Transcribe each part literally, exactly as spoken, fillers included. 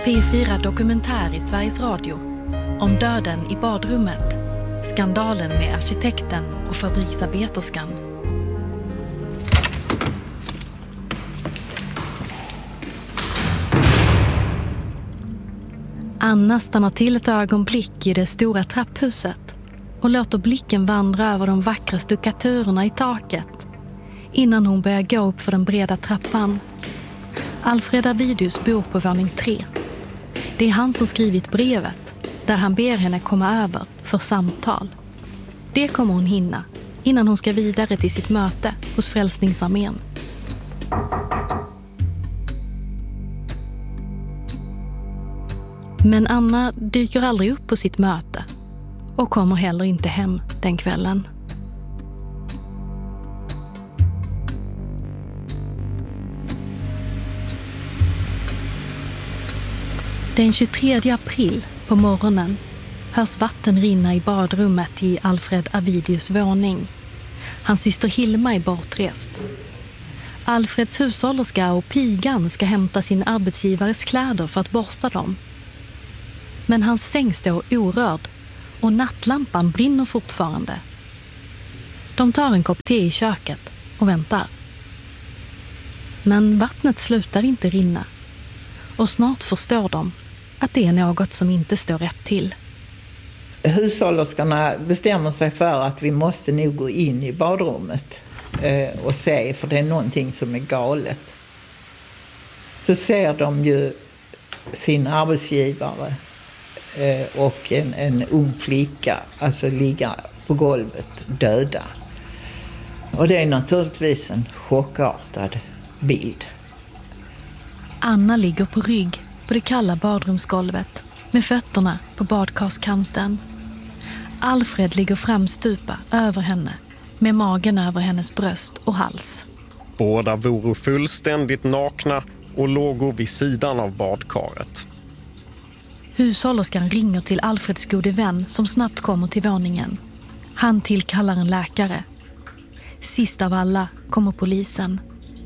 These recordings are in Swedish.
P fyra Dokumentär i Sveriges Radio om döden i badrummet, skandalen med arkitekten och fabriksarbeterskan. Anna stannar till ett ögonblick i det stora trapphuset och låter blicken vandra över de vackra stuckaturerna i taket innan hon börjar gå upp för den breda trappan. Alfred Avidius bor på våning tre. Det är han som skrivit brevet där han ber henne komma över för samtal. Det kommer hon hinna innan hon ska vidare till sitt möte hos Frälsningsarmén. Men Anna dyker aldrig upp på sitt möte och kommer heller inte hem den kvällen. Den tjugotredje april på morgonen hörs vatten rinna i badrummet i Alfred Avidius våning. Hans syster Hilma är bortrest. Alfreds hushållerska och pigan ska hämta sin arbetsgivares kläder för att borsta dem. Men hans säng står orörd och nattlampan brinner fortfarande. De tar en kopp te i köket och väntar. Men vattnet slutar inte rinna. Och snart förstår de att det är något som inte står rätt till. Hushållerskarna bestämmer sig för att vi måste nog gå in i badrummet eh, och se, för det är någonting som är galet. Så ser de ju sin arbetsgivare eh, och en, en ung flicka alltså ligga på golvet döda. Och det är naturligtvis en chockartad bild. Anna ligger på rygg på det kalla badrumsgolvet med fötterna på badkarskanten. Alfred ligger framstupa över henne med magen över hennes bröst och hals. Båda vore fullständigt nakna och låg vid sidan av badkaret. Hushållerskan ringer till Alfreds gode vän som snabbt kommer till våningen. Han tillkallar en läkare. Sist av alla kommer polisen.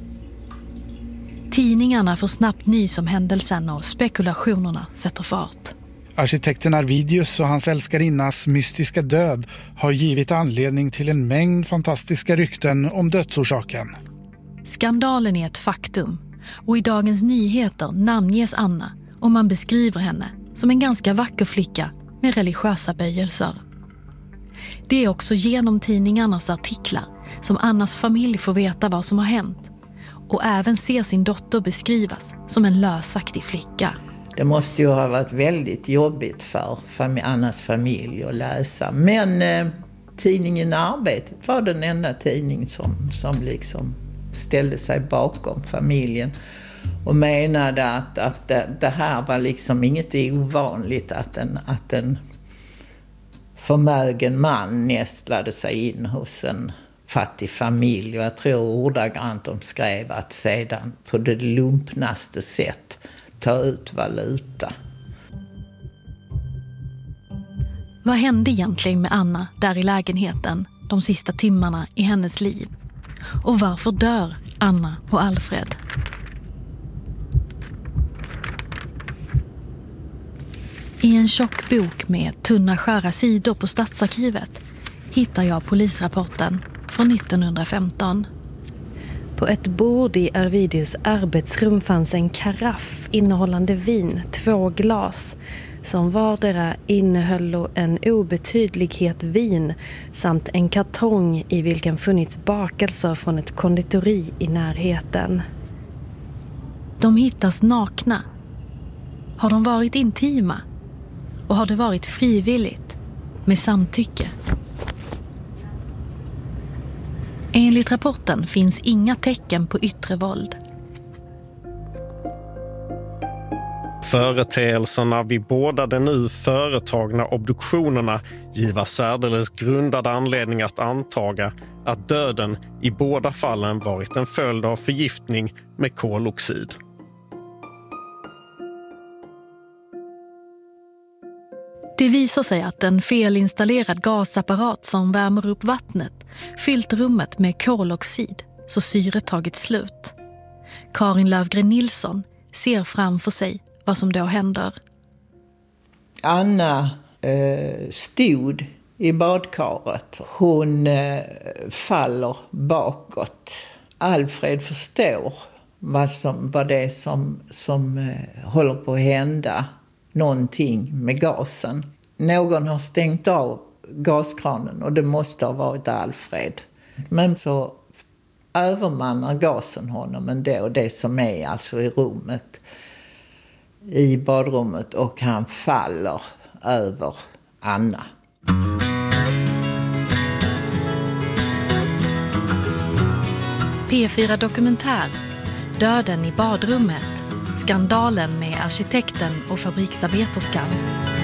Tidningarna får snabbt nys om händelsen och spekulationerna sätter fart. Arkitekten Avidius och hans älskarinnas mystiska död har givit anledning till en mängd fantastiska rykten om dödsorsaken. Skandalen är ett faktum och i Dagens Nyheter namnges Anna och man beskriver henne som en ganska vacker flicka med religiösa böjelser. Det är också genom tidningarnas artiklar som Annas familj får veta vad som har hänt och även ser sin dotter beskrivas som en lösaktig flicka. Det måste ju ha varit väldigt jobbigt för fam- Annas familj att läsa. Men eh, tidningen Arbetet var den enda tidning som, som liksom ställde sig bakom familjen. Och menade att, att det, det här var liksom inget ovanligt att en, att en förmögen man nästlade sig in hos en fattig familj. Och jag tror ordagrant de skrev att sedan på det lumpnaste sätt ta ut valuta. Vad hände egentligen med Anna där i lägenheten de sista timmarna i hennes liv? Och varför dör Anna och Alfred? I en tjock bok med tunna skära sidor på Stadsarkivet hittar jag polisrapporten från nittonhundrafemton. På ett bord i Avidius arbetsrum fanns en karaff innehållande vin, två glas, som vardera innehöll en obetydlighet vin samt en kartong i vilken funnits bakelser från ett konditori i närheten. De hittas nakna. Har de varit intima? Och har det varit frivilligt, med samtycke? Enligt rapporten finns inga tecken på yttre våld. Företeelserna vid båda de nu företagna obduktionerna giver särdeles grundad anledning att antaga att döden i båda fallen varit en följd av förgiftning med koloxid. Det visar sig att en felinstallerad gasapparat som värmer upp vattnet fyllt rummet med koloxid så syret tagit slut. Karin Lövgren Nilsson ser framför sig vad som då händer. Anna eh, stod i badkaret. Hon eh, faller bakåt. Alfred förstår vad, som, vad det är som, som eh, håller på att hända. Någonting med gasen. Någon har stängt av gaskranen och det måste ha varit Alfred. Men så övermannar gasen honom ändå, det som är alltså i rummet, i badrummet, och han faller över Anna. P fyra Dokumentär, Döden i badrummet, skandalen med arkitekten och fabriksarbeterskan.